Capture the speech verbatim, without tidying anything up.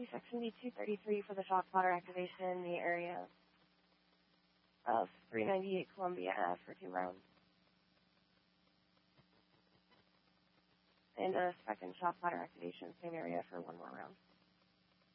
Taxi section B two thirty-three for the shock plotter activation in the area of three ninety-eight Columbia Ave for two rounds. And a second shock plotter activation, same area for one more round.